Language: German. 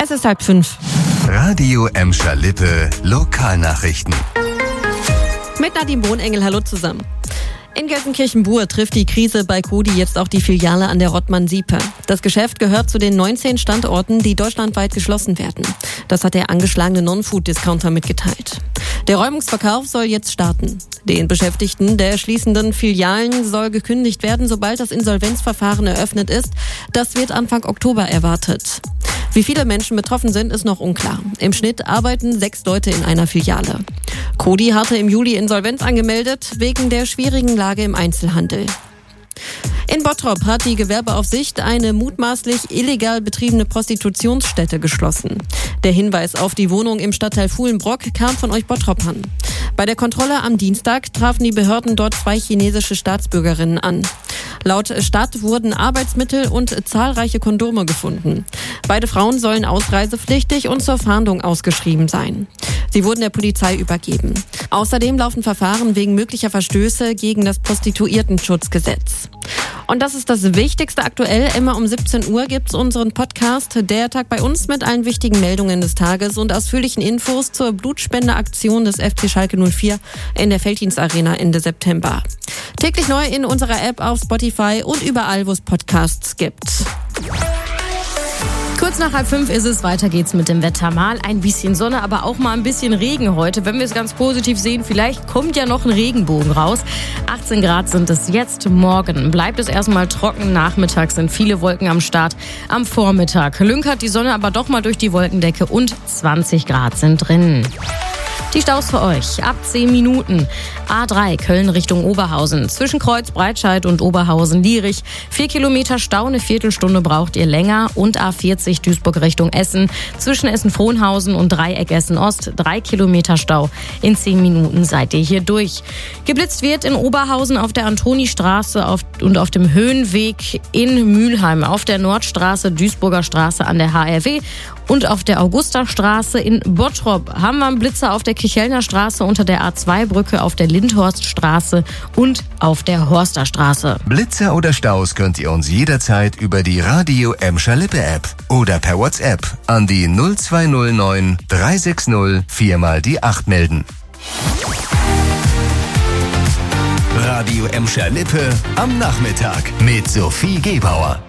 Es ist 4:30. Radio Emscher Lippe Lokalnachrichten. Mit Nadine Bohnengel, hallo zusammen. In Gelsenkirchen-Buhr trifft die Krise bei Coty jetzt auch die Filiale an der Rottmann-Siepe. Das Geschäft gehört zu den 19 Standorten, die deutschlandweit geschlossen werden. Das hat der angeschlagene Non-Food-Discounter mitgeteilt. Der Räumungsverkauf soll jetzt starten. Den Beschäftigten der schließenden Filialen soll gekündigt werden, sobald das Insolvenzverfahren eröffnet ist. Das wird Anfang Oktober erwartet. Wie viele Menschen betroffen sind, ist noch unklar. Im Schnitt arbeiten 6 Leute in einer Filiale. Coty hatte im Juli Insolvenz angemeldet, wegen der schwierigen Lage im Einzelhandel. In Bottrop hat die Gewerbeaufsicht eine mutmaßlich illegal betriebene Prostitutionsstätte geschlossen. Der Hinweis auf die Wohnung im Stadtteil Fuhlenbrock kam von euch Bottropern. Bei der Kontrolle am Dienstag trafen die Behörden dort 2 chinesische Staatsbürgerinnen an. Laut Stadt wurden Arbeitsmittel und zahlreiche Kondome gefunden. Beide Frauen sollen ausreisepflichtig und zur Fahndung ausgeschrieben sein. Sie wurden der Polizei übergeben. Außerdem laufen Verfahren wegen möglicher Verstöße gegen das Prostituiertenschutzgesetz. Und das ist das Wichtigste aktuell. Immer um 17 Uhr gibt's unseren Podcast Der Tag bei uns mit allen wichtigen Meldungen des Tages und ausführlichen Infos zur Blutspendeaktion des FC Schalke 04 in der Felddienstarena Ende September. Täglich neu in unserer App auf Spotify und überall, wo es Podcasts gibt. Kurz nach 4:30 ist es, weiter geht's mit dem Wetter. Mal ein bisschen Sonne, aber auch mal ein bisschen Regen heute. Wenn wir es ganz positiv sehen, vielleicht kommt ja noch ein Regenbogen raus. 18 Grad sind es jetzt. Morgen bleibt es erstmal trocken. Nachmittags sind viele Wolken am Start. Am Vormittag lünkert die Sonne aber doch mal durch die Wolkendecke und 20 Grad sind drin. Die Staus für euch ab 10 Minuten. A3 Köln Richtung Oberhausen. Zwischen Kreuz, Breitscheid und Oberhausen-Lierich. 4 Kilometer Stau, eine Viertelstunde braucht ihr länger. Und A40 Duisburg Richtung Essen. Zwischen Essen-Frohnhausen und Dreieck Essen-Ost. 3 Kilometer Stau. In 10 Minuten seid ihr hier durch. Geblitzt wird in Oberhausen auf der Antonistraße und auf dem Höhenweg in Mülheim. Auf der Nordstraße, Duisburger Straße an der HRW. Und auf der Augustastraße in Bottrop haben wir einen Blitzer auf der Kichelner Straße unter der A2-Brücke, auf der Lindhorststraße und auf der Horsterstraße. Blitzer oder Staus könnt ihr uns jederzeit über die Radio Emscher Lippe App oder per WhatsApp an die 0209 360 4x8 melden. Radio Emscher Lippe am Nachmittag mit Sophie Gebauer.